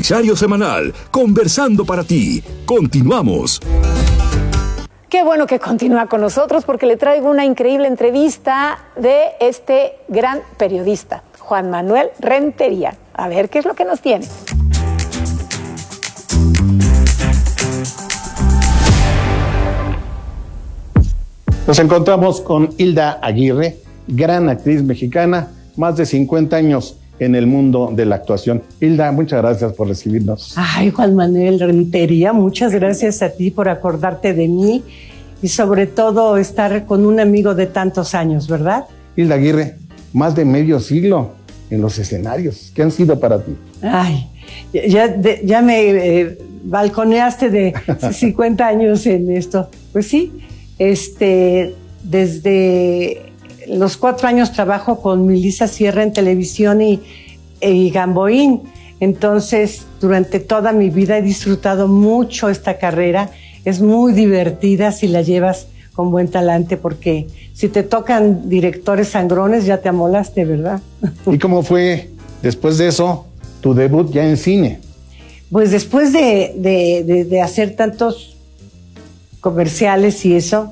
noticiario semanal, conversando para ti. Continuamos. Qué bueno que continúa con nosotros porque le traigo una increíble entrevista de este gran periodista, Juan Manuel Rentería. A ver qué es lo que nos tiene. Nos encontramos con Hilda Aguirre, gran actriz mexicana, más de 50 años en el mundo de la actuación. Hilda, muchas gracias por recibirnos. Ay, Juan Manuel Rentería, muchas gracias a ti por acordarte de mí y sobre todo estar con un amigo de tantos años, ¿verdad? Hilda Aguirre, más de medio siglo en los escenarios. ¿Qué han sido para ti? Ay, ya me balconeaste de 50 años en esto. Pues sí, desde los 4 años trabajo con Melissa Sierra en televisión y Gamboín. Entonces, durante toda mi vida he disfrutado mucho esta carrera. Es muy divertida si la llevas con buen talante, porque si te tocan directores sangrones ya te amolaste, ¿verdad? ¿Y cómo fue después de eso tu debut ya en cine? Pues después de hacer tantos comerciales y eso,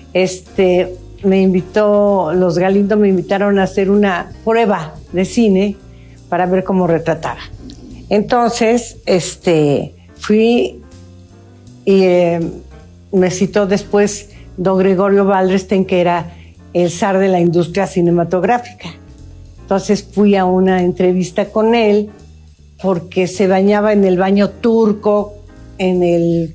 los Galindo me invitaron a hacer una prueba de cine para ver cómo retrataba. Entonces, fui y me citó después don Gregorio Valdrestein, que era el zar de la industria cinematográfica. Entonces fui a una entrevista con él porque se bañaba en el baño turco, en el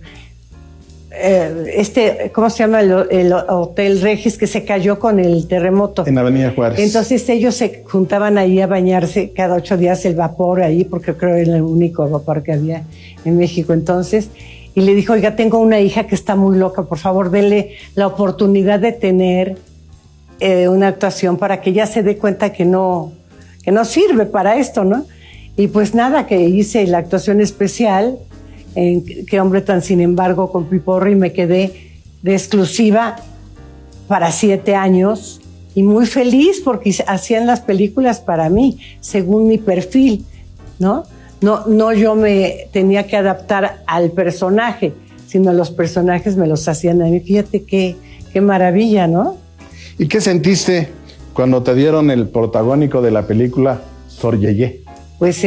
¿cómo se llama? El Hotel Regis, que se cayó con el terremoto. En Avenida Juárez. Entonces ellos se juntaban ahí a bañarse cada 8 días, el vapor ahí, porque creo que era el único vapor que había en México entonces. Y le dijo, oiga, tengo una hija que está muy loca, por favor, dele la oportunidad de tener una actuación para que ella se dé cuenta que no sirve para esto, ¿no? Y pues nada, que hice la actuación especial en Qué hombre tan sin embargo con Piporro, y me quedé de exclusiva para 7 años y muy feliz porque hacían las películas para mí, según mi perfil, ¿no? No yo me tenía que adaptar al personaje, sino los personajes me los hacían a mí. Fíjate qué maravilla, ¿no? ¿Y qué sentiste cuando te dieron el protagónico de la película Sor Yeye? Pues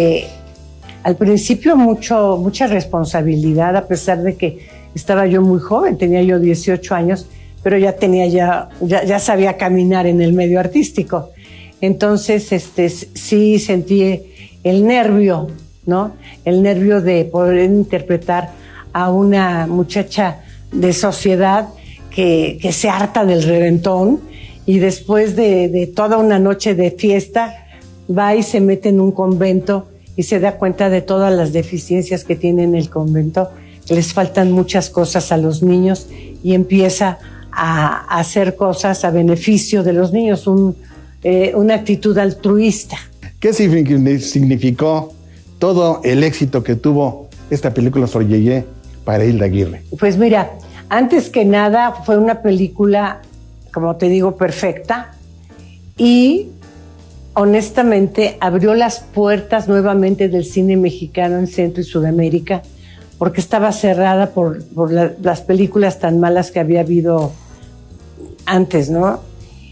al principio mucha responsabilidad, a pesar de que estaba yo muy joven, tenía yo 18 años, pero ya sabía caminar en el medio artístico. Entonces, sí sentí el nervio, ¿no? El nervio de poder interpretar a una muchacha de sociedad que se harta del reventón y después de toda una noche de fiesta va y se mete en un convento y se da cuenta de todas las deficiencias que tiene en el convento, que les faltan muchas cosas a los niños y empieza a hacer cosas a beneficio de los niños, una actitud altruista. ¿Qué significó todo el éxito que tuvo esta película Sor Yeye para Hilda Aguirre? Pues mira, antes que nada fue una película, como te digo, perfecta, y honestamente abrió las puertas nuevamente del cine mexicano en Centro y Sudamérica, porque estaba cerrada por las películas tan malas que había habido antes, ¿no?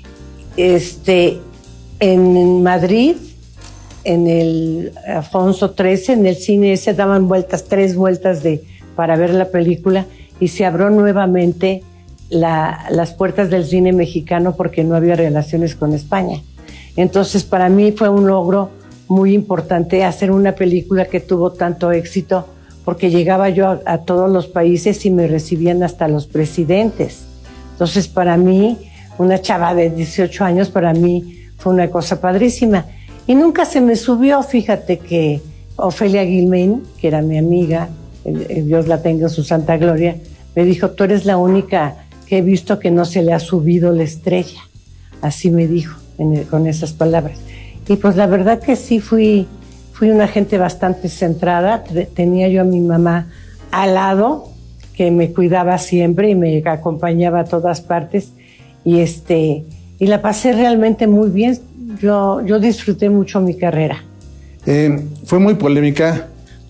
En Madrid, en el Afonso XIII, en el cine ese daban 3 vueltas para ver la película, y se abrió nuevamente las puertas del cine mexicano porque no había relaciones con España. Entonces, para mí fue un logro muy importante hacer una película que tuvo tanto éxito, porque llegaba yo a todos los países y me recibían hasta los presidentes. Entonces, para mí, una chava de 18 años, para mí fue una cosa padrísima. Y nunca se me subió, fíjate que Ofelia Guilmain, que era mi amiga, Dios la tenga en su santa gloria, me dijo, tú eres la única que he visto que no se le ha subido la estrella. Así me dijo, con esas palabras. Y pues la verdad que sí fui una gente bastante centrada. Tenía yo a mi mamá al lado, que me cuidaba siempre y me acompañaba a todas partes. Y la pasé realmente muy bien. Yo disfruté mucho mi carrera. Fue muy polémica